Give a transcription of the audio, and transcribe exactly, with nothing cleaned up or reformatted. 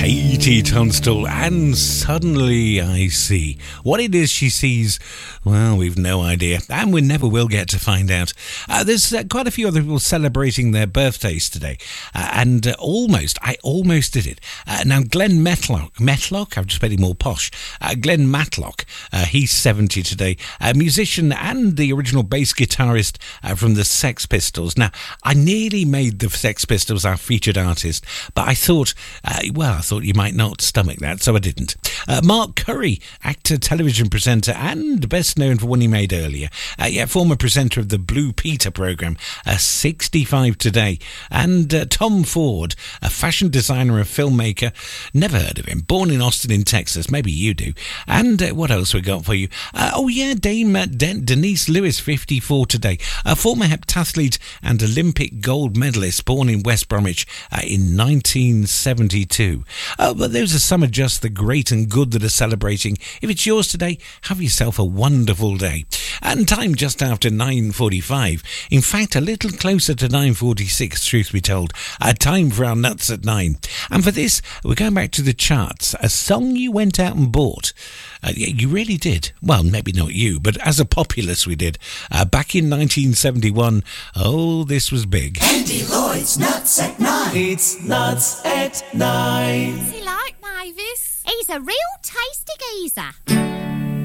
Katie Tunstall, and suddenly I see. What it is she sees, well, we've no idea, and we never will get to find out. Uh, there's uh, quite a few other people celebrating their birthdays today, uh, and uh, almost, I almost did it. Uh, now, Glenn Matlock, Matlock, I've just made it more posh. Uh, Glenn Matlock, uh, he's seventy today, a musician and the original bass guitarist uh, from the Sex Pistols. Now, I nearly made the Sex Pistols our featured artist, but I thought, uh, well, I thought you might not stomach that, so I didn't. Uh, Mark Curry, actor, television presenter, and best known for one he made earlier. Uh, yeah, former presenter of the Blue Peter programme, uh, sixty-five today. And uh, Tom Ford, a fashion designer and filmmaker. Never heard of him. Born in Austin in Texas. Maybe you do. And uh, what else we got for you? Uh, oh yeah, Dame uh, De- Denise Lewis, fifty-four today. A former heptathlete and Olympic gold medalist, born in West Bromwich uh, in nineteen seventy-two. Uh, but those are some of just the great and good that are celebrating. If it's yours today, have yourself a wonderful day. And time just after nine forty-five. In fact, a little closer to nine forty-six, truth be told. Uh, time for our nuts at nine. And for this, we're going back to the charts. A song you went out and bought. Uh, you really did. Well, maybe not you, but as a populace we did. Uh, back in nineteen seventy-one, oh, this was big. Andy Lloyd's Nuts at Nine. It's Nuts at Nine. What's he like, Mavis? He's a real tasty geezer.